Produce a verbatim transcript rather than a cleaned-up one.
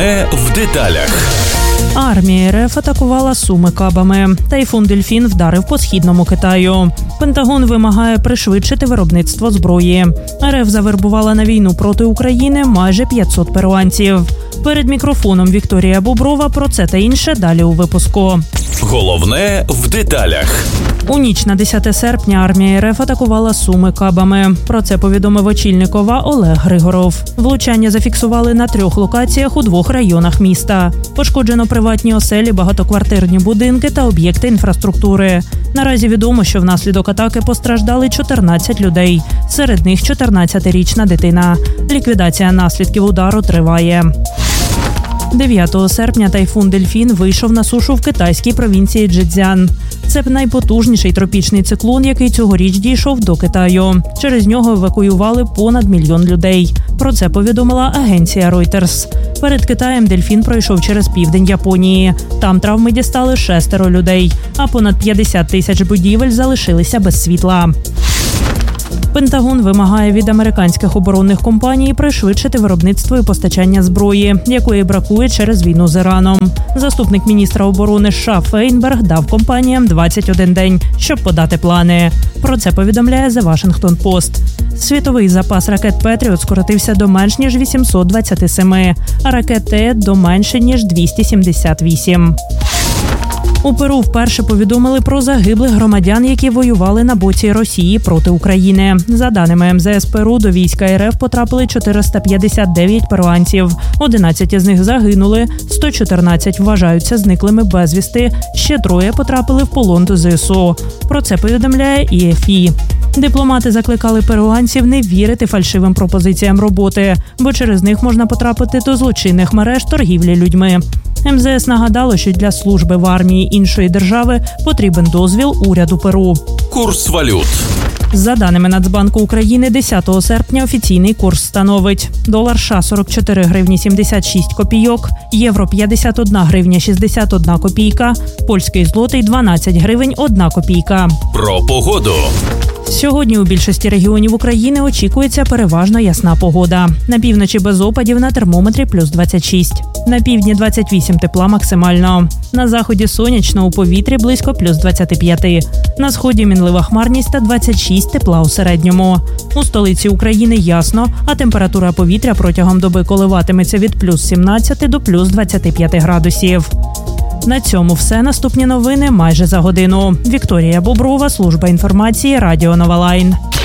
в деталях. Армія РФ атакувала Суми кабами. Тайфун «Дельфін» вдарив по східному Китаю. Пентагон вимагає пришвидшити виробництво зброї. РФ завербувала на війну проти України майже п'ятсот перуанців. Перед мікрофоном Вікторія Боброва. Про це та інше далі у випуску. Головне в деталях. У ніч на десяте серпня армія РФ атакувала Суми кабами. Про це повідомив очільник ОВА Олег Григоров. Влучання зафіксували на трьох локаціях у двох районах міста. Пошкоджено приватні оселі, багатоквартирні будинки та об'єкти інфраструктури. Наразі відомо, що внаслідок атаки постраждали чотирнадцять людей. Серед них чотирнадцятирічна дитина. Ліквідація наслідків удару триває. дев'ятого серпня тайфун «Дельфін» вийшов на сушу в китайській провінції Чжецзян. Це найпотужніший тропічний циклон, який цьогоріч дійшов до Китаю. Через нього евакуювали понад мільйон людей. Про це повідомила агенція Reuters. Перед Китаєм «Дельфін» пройшов через південь Японії. Там травми дістали шестеро людей, а понад п'ятдесят тисяч будівель залишилися без світла. Пентагон вимагає від американських оборонних компаній пришвидшити виробництво і постачання зброї, якої бракує через війну з Іраном. Заступник міністра оборони США Фейнберг дав компаніям двадцять один день, щоб подати плани. Про це повідомляє The Washington Post. Світовий запас ракет «Петріот» скоротився до менш ніж вісімсот двадцяти семи, а ракет «Т» – до менше ніж двісті сімдесят вісім. У Перу вперше повідомили про загиблих громадян, які воювали на боці Росії проти України. За даними ем зе ес Перу, до війська РФ потрапили чотириста п'ятдесят дев'ять перуанців. одинадцять із них загинули, сто чотирнадцять вважаються зниклими безвісти, ще троє потрапили в полон до зе ес о. Про це повідомляє і еф і. Дипломати закликали перуанців не вірити фальшивим пропозиціям роботи, бо через них можна потрапити до злочинних мереж торгівлі людьми. ем зе ес нагадало, що для служби в армії іншої держави потрібен дозвіл уряду Перу. Курс валют. За даними Нацбанку України, десятого серпня офіційний курс становить: долар США – сорок чотири гривні сімдесят шість копійок, євро – п'ятдесят одна гривня шістдесят одна копійка, польський злотий – дванадцять гривень одна копійка. Про погоду. Сьогодні у більшості регіонів України очікується переважно ясна погода. На півночі без опадів, на термометрі плюс двадцять шість. На півдні двадцять вісім тепла максимально. На заході сонячно, у повітрі близько плюс двадцять п'ять. На сході мінлива хмарність та двадцять шість тепла у середньому. У столиці України ясно, а температура повітря протягом доби коливатиметься від плюс сімнадцяти до плюс двадцяти п'яти градусів. На цьому все. Наступні новини майже за годину. Вікторія Боброва, служба інформації, Радіо Нова Лайн.